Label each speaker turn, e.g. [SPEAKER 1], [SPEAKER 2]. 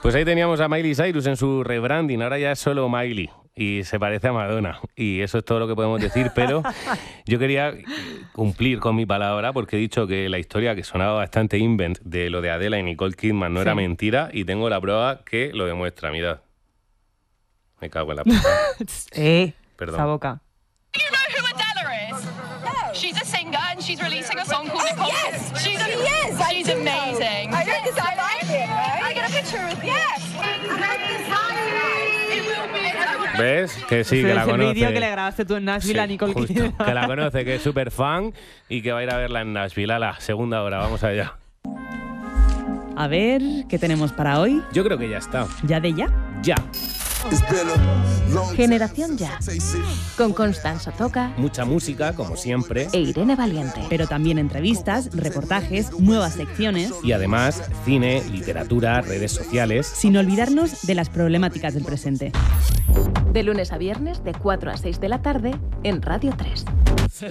[SPEAKER 1] Pues ahí teníamos a Miley Cyrus en su rebranding, ahora ya es solo Miley y se parece a Madonna y eso es todo lo que podemos decir, pero yo quería cumplir con mi palabra porque he dicho que la historia que sonaba bastante invent de lo de Adele y Nicole Kidman no era mentira y tengo la prueba que lo demuestra, mirad. Me cago en la puta. Perdón.
[SPEAKER 2] Esa boca.
[SPEAKER 3] You know who Adele is? No. She's a singer and she's releasing a song called Nicole.
[SPEAKER 4] Yes,
[SPEAKER 3] she's
[SPEAKER 4] she's
[SPEAKER 3] amazing.
[SPEAKER 4] I know because I like it, right?
[SPEAKER 3] I get a picture with you.
[SPEAKER 4] Yes.
[SPEAKER 1] ¿Ves? Que sí, que la
[SPEAKER 2] ese
[SPEAKER 1] conoce.
[SPEAKER 2] vídeo que le grabaste tú en Nashville a Nicole
[SPEAKER 1] justo,
[SPEAKER 2] Kidman.
[SPEAKER 1] que la conoce, que es súper fan y que va a ir a verla en Nashville a la segunda hora. Vamos allá.
[SPEAKER 2] A ver, ¿qué tenemos para hoy?
[SPEAKER 1] Yo creo que ya está.
[SPEAKER 2] ¿Ya de ya?
[SPEAKER 1] Ya.
[SPEAKER 5] Generación Ya, con Constanza Toca
[SPEAKER 1] Mucha música, como siempre.
[SPEAKER 5] e Irene Valiente.
[SPEAKER 2] Pero también entrevistas, reportajes, nuevas secciones,
[SPEAKER 1] Y además, cine, literatura, redes sociales.
[SPEAKER 2] sin olvidarnos de las problemáticas del presente.
[SPEAKER 5] De lunes a viernes, de 4 a 6 de la tarde, en Radio 3.